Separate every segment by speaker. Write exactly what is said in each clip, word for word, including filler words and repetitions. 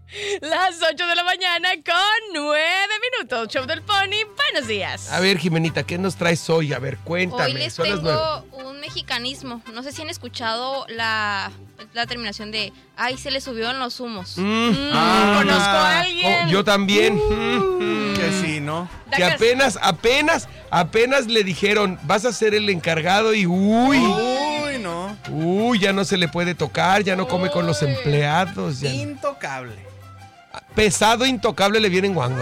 Speaker 1: Las ocho de la mañana con nueve minutos. Show del Pony, buenos días.
Speaker 2: A ver, Jimenita, ¿qué nos traes hoy? A ver, cuéntame.
Speaker 3: Hoy les
Speaker 2: Son las
Speaker 3: tengo
Speaker 2: nueve.
Speaker 3: un mexicanismo. No sé si han escuchado la, la terminación de ay, se le subieron los humos.
Speaker 2: Mm.
Speaker 1: Mm,
Speaker 4: Ah.
Speaker 1: conozco a alguien.
Speaker 2: Oh, yo también.
Speaker 4: Uh, que sí, ¿no?
Speaker 2: Que apenas, apenas, apenas le dijeron, vas a ser el encargado y uy,
Speaker 4: Uy, no.
Speaker 2: uy, ya no se le puede tocar, ya no come con los
Speaker 1: Uy.
Speaker 2: empleados. Ya.
Speaker 4: Intocable.
Speaker 2: Pesado, intocable, le vienen guangos.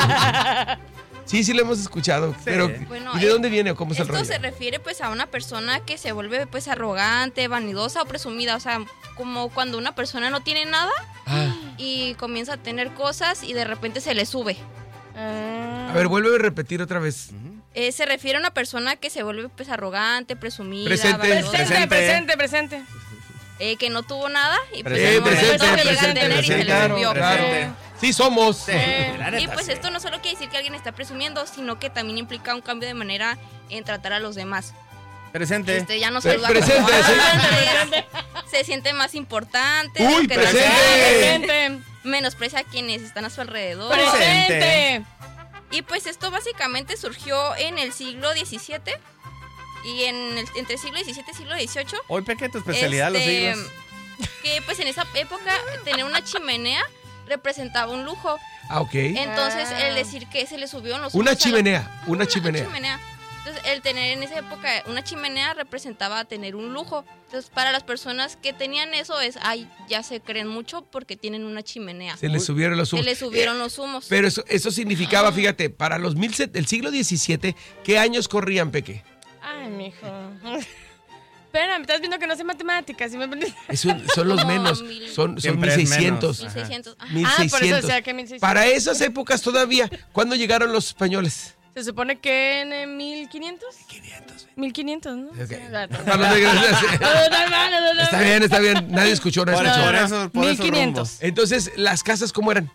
Speaker 2: Sí, sí lo hemos escuchado, pero
Speaker 3: Bueno,
Speaker 2: ¿y de
Speaker 3: eh,
Speaker 2: dónde viene o cómo es el
Speaker 3: Esto
Speaker 2: rollo?
Speaker 3: se refiere pues a una persona que se vuelve pues arrogante, vanidosa o presumida. O sea, como cuando una persona no tiene nada
Speaker 2: Ah,
Speaker 3: y comienza a tener cosas y de repente se le sube.
Speaker 1: Ah.
Speaker 2: a ver, vuelve a repetir otra vez.
Speaker 3: Eh, se refiere a una persona que se vuelve pues arrogante, presumida,
Speaker 2: Presente.
Speaker 3: vanidosa,
Speaker 1: Presente,
Speaker 4: Presente.
Speaker 1: presente, presente.
Speaker 3: eh, que no tuvo nada y pues
Speaker 4: Presente,
Speaker 3: en el momento
Speaker 2: presente,
Speaker 3: que llega a
Speaker 2: presente,
Speaker 3: tener y se
Speaker 2: presente,
Speaker 3: le
Speaker 2: claro,
Speaker 3: subió.
Speaker 2: claro. Sí, somos.
Speaker 1: Eh,
Speaker 4: La
Speaker 3: Y
Speaker 4: neta,
Speaker 3: pues
Speaker 4: sí.
Speaker 3: esto no solo quiere decir que alguien está presumiendo, sino que también implica un cambio de manera en tratar a los demás.
Speaker 4: Presente.
Speaker 3: Este ya no
Speaker 2: Pre-
Speaker 3: saluda
Speaker 2: presente,
Speaker 3: como
Speaker 2: sí.
Speaker 3: antes, se siente más importante,
Speaker 2: Uy,
Speaker 3: que
Speaker 2: presente.
Speaker 1: presente.
Speaker 3: menosprecia a quienes están a su alrededor.
Speaker 1: Presente.
Speaker 3: Y pues esto básicamente surgió en el siglo diecisiete y en el, entre siglo diecisiete y siglo dieciocho.
Speaker 4: Hoy, Peque, tu especialidad, los
Speaker 3: este,
Speaker 4: siglos.
Speaker 3: Que pues en esa época tener una chimenea representaba un lujo.
Speaker 2: Ah, ok.
Speaker 3: Entonces
Speaker 1: Ah.
Speaker 3: el decir que se le subió en los
Speaker 2: Una
Speaker 3: humos a la-
Speaker 2: chimenea, una
Speaker 3: Una
Speaker 2: chimenea.
Speaker 3: chimenea. Entonces, el tener en esa época una chimenea representaba tener un lujo. Entonces, para las personas que tenían eso es, ay, ya se creen mucho porque tienen una chimenea.
Speaker 2: Se le subieron los
Speaker 3: Se
Speaker 2: humos.
Speaker 3: le subieron los humos.
Speaker 2: Pero eso, eso significaba, fíjate, para los mil set- el siglo diecisiete, ¿qué años corrían, Peque?
Speaker 1: Ay, mijo. Espera, me estás viendo que no sé matemáticas. ¿Sí me entiendes?
Speaker 2: Es un- son los
Speaker 3: Como
Speaker 2: menos,
Speaker 3: mil-
Speaker 2: son, son
Speaker 4: Siempre es
Speaker 2: mil seiscientos.
Speaker 4: menos.
Speaker 3: mil seiscientos. Ajá.
Speaker 2: mil
Speaker 1: Ah, por eso
Speaker 2: seiscientos.
Speaker 1: decía que mil seiscientos.
Speaker 2: Para esas épocas todavía, ¿cuándo llegaron los españoles?
Speaker 1: Se supone que en eh, mil quinientos.
Speaker 2: quinientos.
Speaker 1: mil quinientos, ¿no?
Speaker 2: Ok.
Speaker 1: Sí, va, va.
Speaker 2: Para los de-
Speaker 1: No, no, no, no, no.
Speaker 2: Está bien, está bien. Nadie escuchó, nadie
Speaker 4: Por,
Speaker 2: escuchó.
Speaker 4: por eso, por
Speaker 1: mil
Speaker 4: esos
Speaker 1: quinientos.
Speaker 4: rumbos.
Speaker 2: Entonces, ¿las casas cómo eran?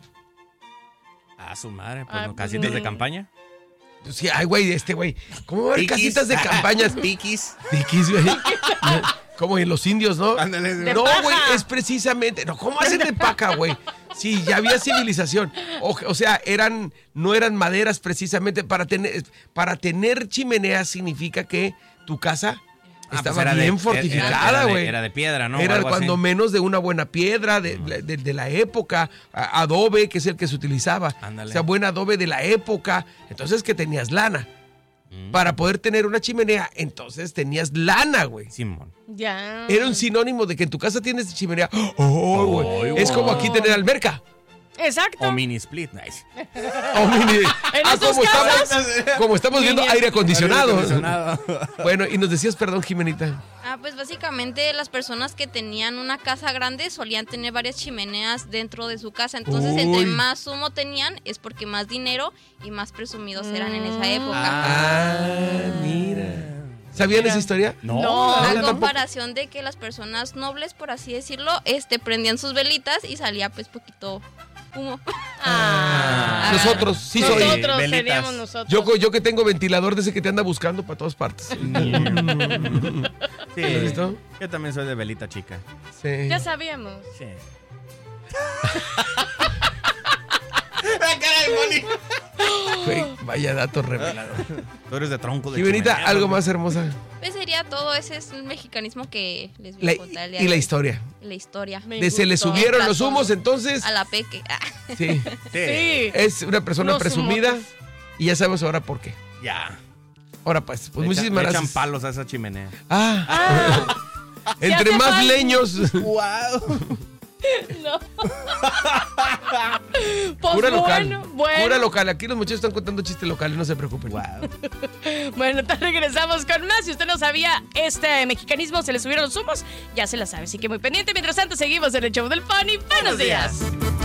Speaker 4: A su madre, pues
Speaker 1: Ah,
Speaker 4: no,
Speaker 1: pues,
Speaker 4: casitas de
Speaker 1: mm.
Speaker 4: campaña.
Speaker 2: Sí, ay, güey, este güey. ¿Cómo va a haber casitas de campañas?
Speaker 4: Tiquis.
Speaker 2: Tiquis, güey. Como en los indios, ¿no?
Speaker 4: Ándale.
Speaker 1: De
Speaker 2: No,
Speaker 1: paja.
Speaker 2: güey, es precisamente. No, ¿cómo hacen de paca, güey? Sí, ya había civilización. O, o sea, eran, no eran maderas precisamente. Para tener, para tener chimeneas significa que tu casa
Speaker 4: Ah, pues
Speaker 2: estaba
Speaker 4: era de-
Speaker 2: bien
Speaker 4: era-
Speaker 2: fortificada,
Speaker 4: era de-
Speaker 2: güey.
Speaker 4: Era de piedra, ¿no? O
Speaker 2: Era
Speaker 4: algo
Speaker 2: cuando
Speaker 4: así.
Speaker 2: menos de una buena piedra de, de- de la época, a- adobe, que es el que se utilizaba.
Speaker 4: Ándale.
Speaker 2: O sea, buen adobe de la época. Entonces que tenías lana.
Speaker 4: Mm.
Speaker 2: Para poder tener una chimenea, entonces tenías lana, güey.
Speaker 4: Simón.
Speaker 1: Ya.
Speaker 2: Era un sinónimo de que en tu casa tienes chimenea. ¡Oh, güey!
Speaker 4: Ay,
Speaker 2: Es como
Speaker 1: güey.
Speaker 2: aquí tener alberca.
Speaker 1: Exacto.
Speaker 4: O mini split, nice.
Speaker 2: O mini- ah,
Speaker 1: esos
Speaker 2: como estamos,
Speaker 1: casos,
Speaker 2: como estamos viendo
Speaker 1: mini-
Speaker 2: aire acondicionado.
Speaker 4: Acondicionado.
Speaker 2: Bueno, y nos decías, perdón, Jimenita.
Speaker 3: Ah, pues básicamente las personas que tenían una casa grande solían tener varias chimeneas dentro de su casa. Entonces,
Speaker 2: Uy.
Speaker 3: entre más humo tenían, es porque más dinero y más presumidos eran en esa época.
Speaker 2: Ah, mira. ¿Sabían
Speaker 1: Mira.
Speaker 2: esa historia?
Speaker 4: No,
Speaker 1: No.
Speaker 3: A
Speaker 2: yo tampoco.
Speaker 3: comparación de que las personas nobles, por así decirlo, este prendían sus velitas y salía pues poquito humo.
Speaker 1: Ah.
Speaker 2: Nosotros, sí soy.
Speaker 1: Nosotros
Speaker 4: Velitas.
Speaker 1: seríamos nosotros.
Speaker 2: Yo, co- yo que tengo ventilador de ese que te anda buscando para todas partes.
Speaker 4: Sí.
Speaker 2: ¿Lo has visto?
Speaker 4: Yo también soy de velita chica.
Speaker 2: Sí.
Speaker 1: Ya sabíamos.
Speaker 4: Sí.
Speaker 2: Güey, vaya dato revelado.
Speaker 4: Tú eres de tronco de
Speaker 2: Jimenita,
Speaker 4: chimenea,
Speaker 2: algo
Speaker 4: ¿no?
Speaker 2: más hermosa.
Speaker 3: Pues sería todo, ese es el mexicanismo que les voy
Speaker 2: La-
Speaker 3: a contar el día
Speaker 2: y
Speaker 3: de
Speaker 2: la
Speaker 3: hoy.
Speaker 2: historia.
Speaker 3: La historia.
Speaker 1: Me
Speaker 2: De se le
Speaker 1: gustó.
Speaker 2: subieron los
Speaker 3: Razón.
Speaker 2: humos, entonces.
Speaker 3: A la peque. Ah.
Speaker 2: Sí.
Speaker 4: Sí.
Speaker 1: Sí.
Speaker 2: Es una persona
Speaker 1: Unos
Speaker 2: presumida.
Speaker 1: humotes.
Speaker 2: Y ya sabemos ahora por qué.
Speaker 4: Ya.
Speaker 2: Ahora pues, pues
Speaker 4: Le
Speaker 2: muchísimas
Speaker 4: echan- le
Speaker 2: gracias.
Speaker 4: echan palos a esa chimenea.
Speaker 2: Ah. Entre
Speaker 1: hace
Speaker 2: más
Speaker 1: falta.
Speaker 2: leños.
Speaker 4: ¡Wow!
Speaker 1: No. Pues
Speaker 2: Cura local.
Speaker 1: bueno, bueno.
Speaker 2: Cura local. Aquí los muchachos están contando chistes locales, no se preocupen.
Speaker 4: ¡Wow!
Speaker 1: Bueno, te regresamos con más. Si usted no sabía este mexicanismo, se le subieron los humos, ya se la sabe. Así que muy pendiente. Mientras tanto, seguimos en el show del Pony. Buenos,
Speaker 4: Buenos días.
Speaker 1: días.